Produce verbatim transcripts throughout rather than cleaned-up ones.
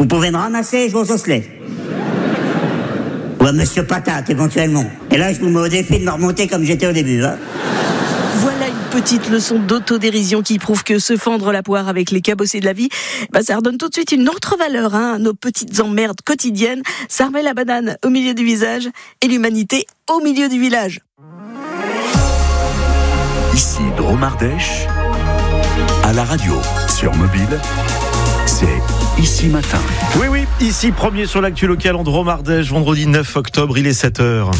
pouvez me ramasser, je vous osselet. Ou à Monsieur Patate, éventuellement. Et là, je vous mets au défi de me remonter comme j'étais au début. Hein. Voilà une petite leçon d'autodérision qui prouve que se fendre la poire avec les cabossés de la vie, bah ça redonne tout de suite une autre valeur hein, à nos petites emmerdes quotidiennes. Ça remet la banane au milieu du visage et l'humanité au milieu du village. Ici Dromardèche, à la radio, sur mobile, c'est Ici Matin. Oui, oui, ici premier sur l'actu locale en Dromardèche, vendredi neuf octobre, il est sept heures.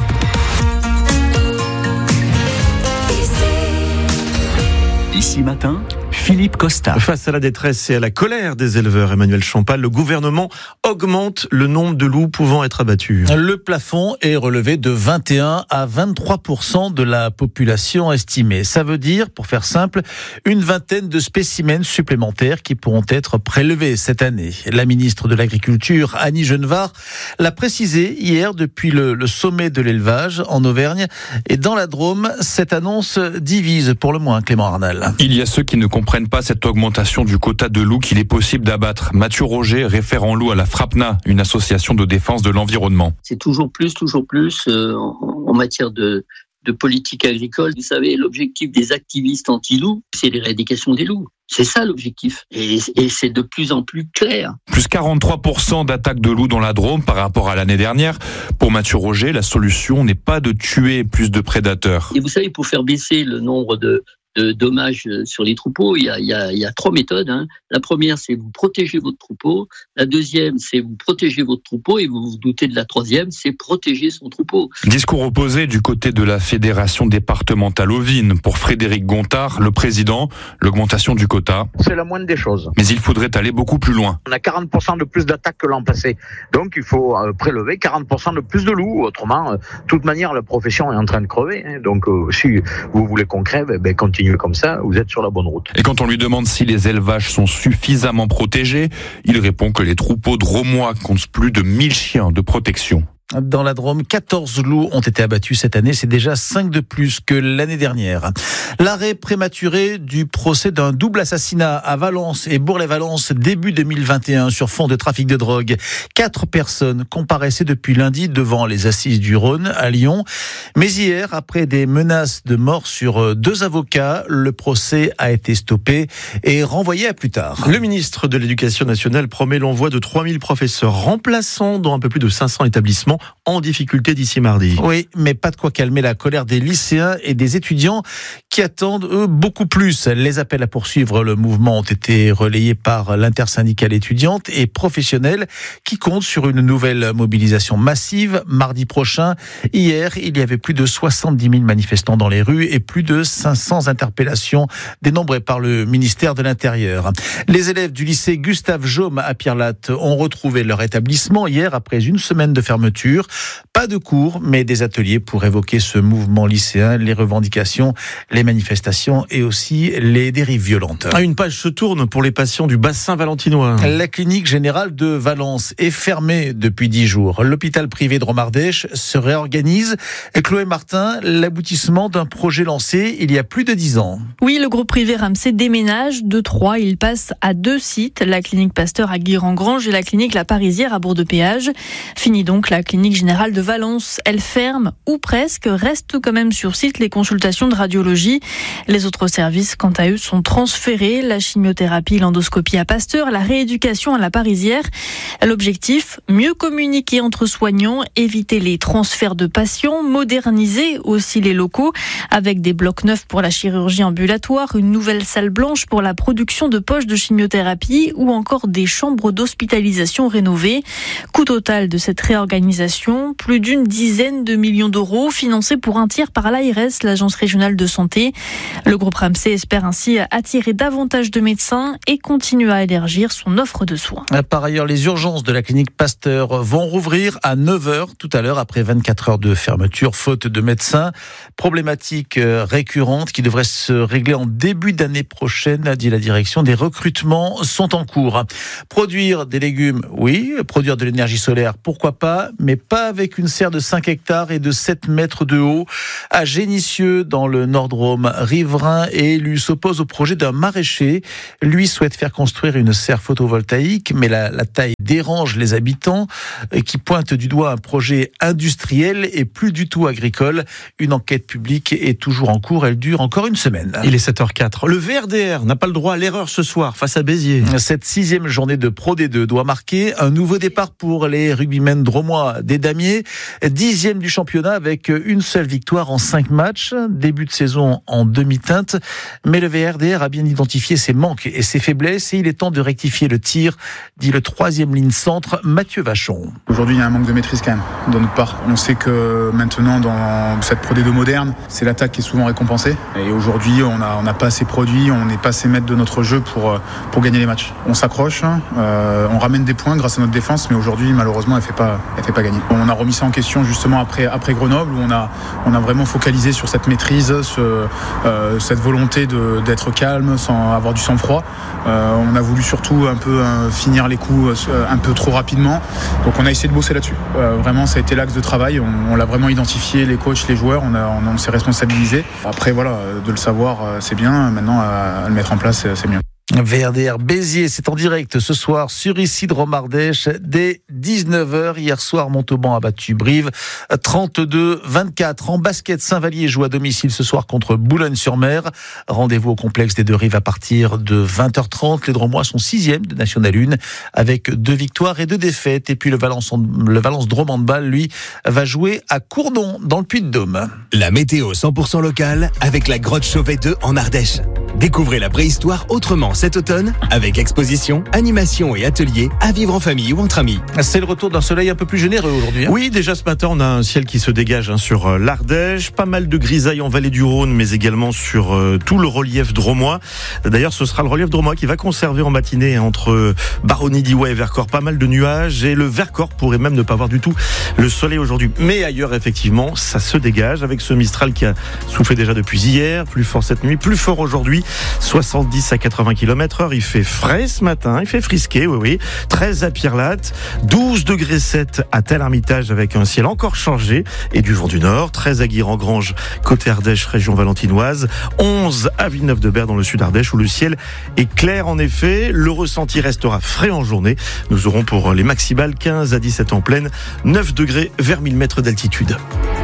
Ici Matin, Philippe Costa. Face à la détresse et à la colère des éleveurs, Emmanuel Champal, le gouvernement augmente le nombre de loups pouvant être abattus. Le plafond est relevé de vingt et un à vingt-trois pour cent de la population estimée. Ça veut dire, pour faire simple, une vingtaine de spécimens supplémentaires qui pourront être prélevés cette année. La ministre de l'Agriculture, Annie Genevard, l'a précisé hier depuis le, le sommet de l'élevage en Auvergne. Et dans la Drôme, cette annonce divise pour le moins, Clément Arnal. Il y a ceux qui ne comprennent pas cette augmentation du quota de loups qu'il est possible d'abattre. Mathieu Roger, référent loup à la FRAPNA, une association de défense de l'environnement. C'est toujours plus, toujours plus euh, en, en matière de, de politique agricole. Vous savez, l'objectif des activistes anti-loups, c'est l'éradication des loups. C'est ça l'objectif. Et, et c'est de plus en plus clair. Plus quarante-trois pour cent d'attaques de loups dans la Drôme par rapport à l'année dernière. Pour Mathieu Roger, la solution n'est pas de tuer plus de prédateurs. Et vous savez, pour faire baisser le nombre de de dommages sur les troupeaux, il y a, il y a, il y a trois méthodes. Hein. La première, c'est vous protéger votre troupeau. La deuxième, c'est vous protéger votre troupeau. Et vous vous doutez de la troisième, c'est protéger son troupeau. Discours opposé du côté de la Fédération départementale ovine. Pour Frédéric Gontard, le président, l'augmentation du quota. C'est la moindre des choses. Mais il faudrait aller beaucoup plus loin. On a quarante pour cent de plus d'attaques que l'an passé. Donc il faut euh, prélever quarante pour cent de plus de loups. Autrement, euh, de toute manière, la profession est en train de crever. Hein. Donc euh, si vous voulez qu'on crève, eh ben, continuez comme ça, vous êtes sur la bonne route. Et quand on lui demande si les élevages sont suffisamment protégés, il répond que les troupeaux drômois comptent plus de mille chiens de protection. Dans la Drôme, quatorze loups ont été abattus cette année. C'est déjà cinq de plus que l'année dernière. L'arrêt prématuré du procès d'un double assassinat à Valence et Bourg-les-Valence début deux mille vingt et un sur fond de trafic de drogue. Quatre personnes comparaissaient depuis lundi devant les assises du Rhône à Lyon. Mais hier, après des menaces de mort sur deux avocats, le procès a été stoppé et renvoyé à plus tard. Le ministre de l'Éducation nationale promet l'envoi de trois mille professeurs remplaçants dans un peu plus de cinq cents établissements en difficulté d'ici mardi. Oui, mais pas de quoi calmer la colère des lycéens et des étudiants qui attendent, eux, beaucoup plus. Les appels à poursuivre le mouvement ont été relayés par l'intersyndicale étudiante et professionnelle qui compte sur une nouvelle mobilisation massive mardi prochain. Hier, il y avait plus de soixante-dix mille manifestants dans les rues et plus de cinq cents interpellations dénombrées par le ministère de l'Intérieur. Les élèves du lycée Gustave Jaume à Pierrelatte ont retrouvé leur établissement hier après une semaine de fermeture. Pas de cours, mais des ateliers pour évoquer ce mouvement lycéen, les revendications, les manifestations et aussi les dérives violentes. Ah, une page se tourne pour les patients du bassin valentinois. La clinique générale de Valence est fermée depuis dix jours. L'hôpital privé de Dromardèche se réorganise. Chloé Martin, l'aboutissement d'un projet lancé il y a plus de dix ans. Oui, le groupe privé Ramsay déménage de Troyes. Il passe à deux sites, la clinique Pasteur à Guérengrange et la clinique La Parisière à Bourg-de-Péage. Fini donc la clinique générale de Valence. Elle ferme, ou presque, restent quand même sur site les consultations de radiologie. Les autres services, quant à eux, sont transférés. La chimiothérapie, l'endoscopie à Pasteur, la rééducation à La Parisière. L'objectif, mieux communiquer entre soignants, éviter les transferts de patients, moderniser aussi les locaux avec des blocs neufs pour la chirurgie ambulatoire, une nouvelle salle blanche pour la production de poches de chimiothérapie ou encore des chambres d'hospitalisation rénovées. Coût total de cette réorganisation, plus d'une dizaine de millions d'euros financés pour un tiers par l'A R S, l'Agence régionale de santé. Le groupe Ramsay espère ainsi attirer davantage de médecins et continue à élargir son offre de soins. Par ailleurs, les urgences urgences de la clinique Pasteur vont rouvrir à neuf heures tout à l'heure après vingt-quatre heures de fermeture faute de médecins. Problématique récurrente qui devrait se régler en début d'année prochaine, a dit la direction. Des recrutements sont en cours. Produire des légumes, oui. Produire de l'énergie solaire, pourquoi pas, mais pas avec une serre de cinq hectares et de sept mètres de haut. À Génissieux, dans le Nord-Drôme, riverain et élu s'oppose au projet d'un maraîcher. Lui souhaite faire construire une serre photovoltaïque, mais la, la taille dérange les habitants qui pointent du doigt un projet industriel et plus du tout agricole. Une enquête publique est toujours en cours, elle dure encore une semaine. Il est sept heures quatre. Le V R D R n'a pas le droit à l'erreur ce soir face à Béziers. Cette sixième journée de Pro D deux doit marquer un nouveau départ pour les rugbymen dromois des Damiers. Dixième du championnat avec une seule victoire en cinq matchs. Début de saison en demi-teinte. Mais le V R D R a bien identifié ses manques et ses faiblesses et il est temps de rectifier le tir, dit le troisième ligne centre, Mathieu Vachon. Aujourd'hui, il y a un manque de maîtrise quand même, de notre part. On sait que maintenant, dans cette Pro D deux moderne, c'est l'attaque qui est souvent récompensée. Et aujourd'hui, on n'a on a pas assez produit, on n'est pas assez maître de notre jeu pour, pour gagner les matchs. On s'accroche, euh, on ramène des points grâce à notre défense, mais aujourd'hui, malheureusement, elle ne fait pas, elle fait pas gagner. On a remis ça en question justement après, après Grenoble, où on a, on a vraiment focalisé sur cette maîtrise, ce, euh, cette volonté de, d'être calme, sans avoir du sang-froid. Euh, on a voulu surtout un peu euh, finir les coups euh, un peu trop rapidement. Donc on a essayé de bosser là-dessus. Euh, vraiment, ça a été l'axe de travail. On, on l'a vraiment identifié, les coachs, les joueurs. On, a, on, on s'est responsabilisé. Après, voilà, de le savoir, c'est bien. Maintenant, à, à le mettre en place, c'est mieux. V R D R Béziers, c'est en direct ce soir sur Issy Dromardèche dès dix-neuf heures. Hier soir, Montauban a battu Brive trente-deux vingt-quatre. En basket, Saint-Vallier joue à domicile ce soir contre Boulogne-sur-Mer. Rendez-vous au complexe des Deux Rives à partir de vingt heures trente. Les Dromois sont sixième de National un avec deux victoires et deux défaites. Et puis le Valence, le Valence Drôme Handball, lui, va jouer à Courdon dans le Puy-de-Dôme. La météo cent pour cent locale avec la grotte Chauvet deux en Ardèche. Découvrez la préhistoire autrement cet automne avec exposition, animation et ateliers à vivre en famille ou entre amis. C'est le retour d'un soleil un peu plus généreux aujourd'hui. Hein. Oui, déjà ce matin, on a un ciel qui se dégage hein, sur l'Ardèche. Pas mal de grisailles en vallée du Rhône, mais également sur euh, tout le relief drômois. D'ailleurs, ce sera le relief drômois qui va conserver en matinée hein, entre Baronnie, Diouet et Vercors pas mal de nuages. Et le Vercors pourrait même ne pas voir du tout le soleil aujourd'hui. Mais ailleurs, effectivement, ça se dégage avec ce Mistral qui a soufflé déjà depuis hier. Plus fort cette nuit, plus fort aujourd'hui. soixante-dix à quatre-vingts kilomètres heure. Il fait frais ce matin, il fait frisqué, oui, oui. treize à Pierrelatte, douze degrés sept à Tel-Hermitage avec un ciel encore chargé et du vent du nord. treize à Guiran-Grange, côté Ardèche, région valentinoise. onze à Villeneuve-de-Berre dans le sud Ardèche où le ciel est clair en effet. Le ressenti restera frais en journée. Nous aurons pour les maximales quinze à dix-sept en pleine, neuf degrés vers mille mètres d'altitude.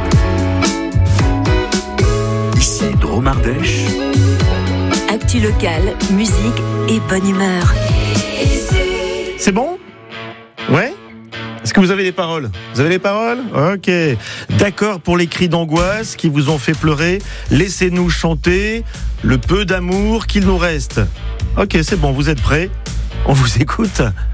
Ici Drôme-Ardèche. Actu locale, musique et bonne humeur. C'est bon ? Ouais ? Est-ce que vous avez les paroles ? Vous avez les paroles ? Ok. D'accord pour les cris d'angoisse qui vous ont fait pleurer. Laissez-nous chanter le peu d'amour qu'il nous reste. Ok, c'est bon, vous êtes prêts ? On vous écoute ?